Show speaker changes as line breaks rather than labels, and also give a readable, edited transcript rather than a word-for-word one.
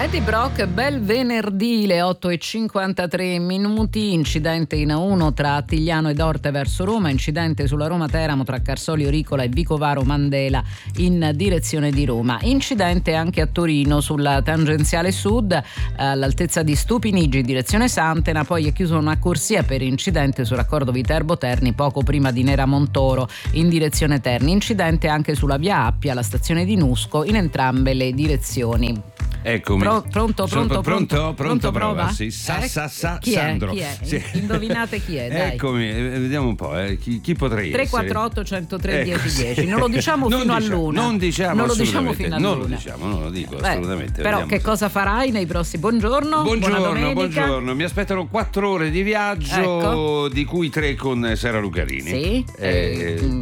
Eddie Brock, bel venerdì, le 8:53. Incidente in A1 tra Attigliano ed Orte verso Roma, incidente sulla Roma-Teramo tra Carsolio Ricola e Vicovaro Mandela in direzione di Roma. Incidente anche a Torino sulla tangenziale sud all'altezza di Stupinigi direzione Santena, poi è chiusa una corsia per incidente sul raccordo Viterbo-Terni poco prima di Neramontoro in direzione Terni. Incidente anche sulla via Appia alla stazione di Nusco in entrambe le direzioni.
Eccomi.
Pronto,
prova? Sì. Sandro.
Chi è?
Sì.
Indovinate chi è, dai.
Eccomi, vediamo un po', chi potrei
348 103 1010. Non lo diciamo fino all'una.
Non lo diciamo fino all'una. Non lo dico assolutamente.
Però che cosa farai nei prossimi? Buongiorno.
Buongiorno. Mi aspettano 4 ore di viaggio, di cui 3 con Sara Lucarini.
Sì.